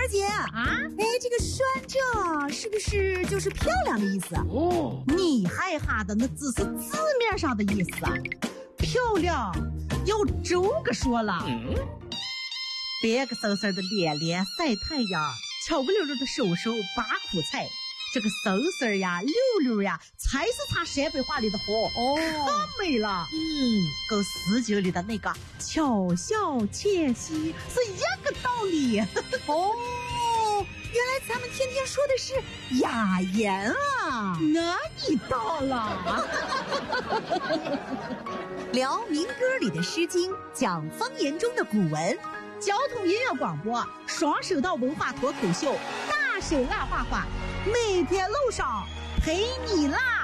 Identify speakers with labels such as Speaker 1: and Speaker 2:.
Speaker 1: 姐啊，哎，这个酸着是不是就是漂亮的意思？
Speaker 2: 哦，
Speaker 1: 你害哈的那只是字面上的意思啊，漂亮要周个说了。别个嗖嗖的脸脸晒太阳，巧不溜溜的手手拔苦菜，这个嗖嗖呀溜溜呀才是他陕北话里的活可美了。跟诗经里的那个巧笑窃兮是一个道理。原来咱们天天说的是雅言啊，那你到了。聊民歌里的诗经，讲方言中的古文，交通音乐广播，双声道文化脱口秀，大手拉画画，每天路上陪你啦。